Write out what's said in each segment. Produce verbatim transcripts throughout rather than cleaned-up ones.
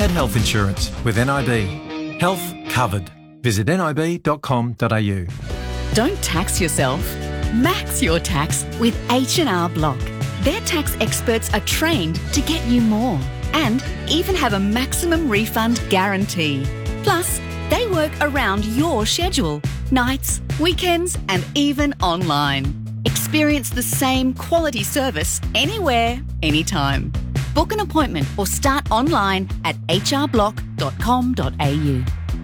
had health insurance with N I B. Health covered. Visit nib dot com dot a u. Don't tax yourself. Max your tax with H and R Block. Their tax experts are trained to get you more and even have a maximum refund guarantee. Plus, they work around your schedule, nights, weekends and even online. Experience the same quality service anywhere, anytime. Book an appointment or start online at h r block dot com dot a u.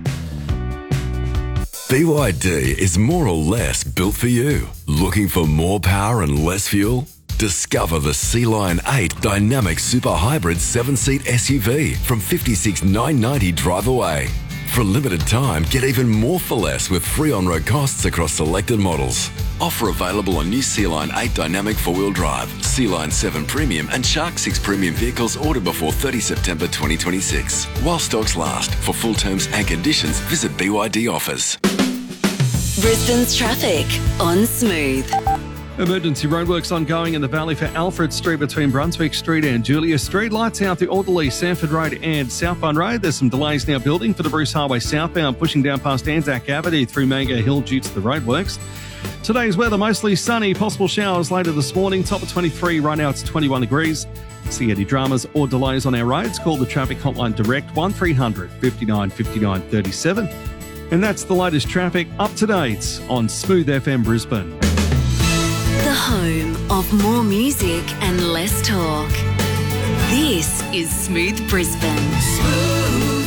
B Y D is more or less built for you. Looking for more power and less fuel? Discover the Sea-Lion eight Dynamic Super Hybrid seven-seat S U V from fifty-six thousand nine hundred ninety dollars drive away. For a limited time, get even more for less with free on-road costs across selected models. Offer available on new Sea-Lion eight Dynamic four-wheel drive, Sea-Lion seven Premium and Shark six Premium vehicles ordered before thirtieth September twenty twenty-six. While stocks last. For full terms and conditions, visit B Y D Offers. Brisbane's traffic on Smooth. Emergency roadworks ongoing in the valley for Alfred Street between Brunswick Street and Julia Street. Lights out the Alderley, Sanford Road and Southbound Road. There's some delays now building for the Bruce Highway southbound, pushing down past Anzac Avenue through Mango Hill due to the roadworks. Today's weather mostly sunny, possible showers later this morning. Top of twenty-three, right now it's twenty-one degrees. See any dramas or delays on our roads, call the traffic hotline direct one three hundred, fifty-nine, fifty-nine, thirty-seven. And that's the latest traffic up to date on Smooth F M Brisbane. The home of more music and less talk. This is Smooth Brisbane. Smooth.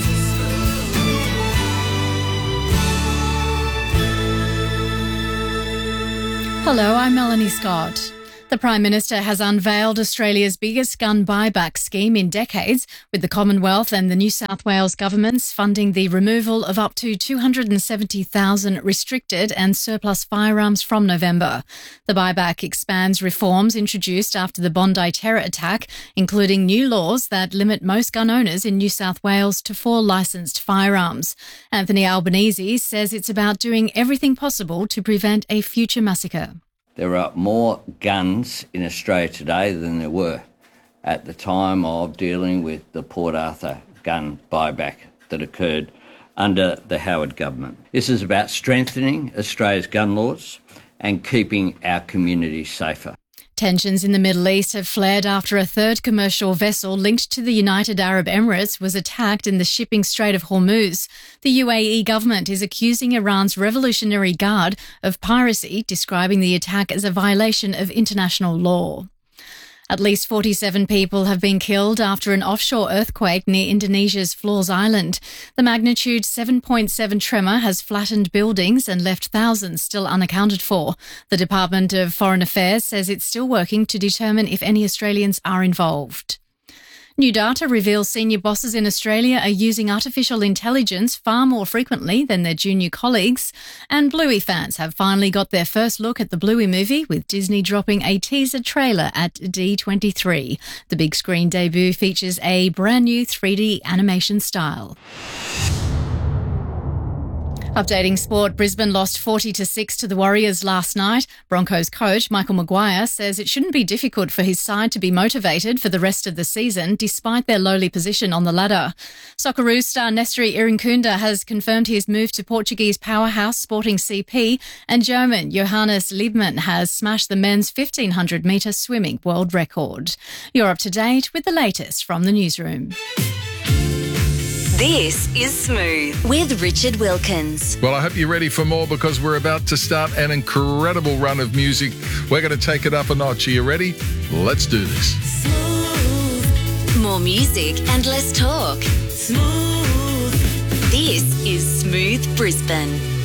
Hello, I'm Melanie Scott. The Prime Minister has unveiled Australia's biggest gun buyback scheme in decades, with the Commonwealth and the New South Wales governments funding the removal of up to two hundred seventy thousand restricted and surplus firearms from November. The buyback expands reforms introduced after the Bondi terror attack, including new laws that limit most gun owners in New South Wales to four licensed firearms. Anthony Albanese says it's about doing everything possible to prevent a future massacre. There are more guns in Australia today than there were at the time of dealing with the Port Arthur gun buyback that occurred under the Howard government. This is about strengthening Australia's gun laws and keeping our communities safer. Tensions in the Middle East have flared after a third commercial vessel linked to the United Arab Emirates was attacked in the shipping Strait of Hormuz. The U A E government is accusing Iran's Revolutionary Guard of piracy, describing the attack as a violation of international law. At least forty-seven people have been killed after an offshore earthquake near Indonesia's Flores Island. The magnitude seven point seven tremor has flattened buildings and left thousands still unaccounted for. The Department of Foreign Affairs says it's still working to determine if any Australians are involved. New data reveals senior bosses in Australia are using artificial intelligence far more frequently than their junior colleagues. And Bluey fans have finally got their first look at the Bluey movie, with Disney dropping a teaser trailer at D twenty-three. The big screen debut features a brand new three D animation style. Updating sport, Brisbane lost forty to six to the Warriors last night. Broncos coach Michael Maguire says it shouldn't be difficult for his side to be motivated for the rest of the season, despite their lowly position on the ladder. Socceroos star Nestori Irinkunda has confirmed his move to Portuguese powerhouse Sporting C P, and German Johannes Liebmann has smashed the men's fifteen hundred metre swimming world record. You're up to date with the latest from the newsroom. This is Smooth with Richard Wilkins. Well, I hope you're ready for more, because we're about to start an incredible run of music. We're going to take it up a notch. Are you ready? Let's do this. Smooth. More music and less talk. Smooth. This is Smooth Brisbane.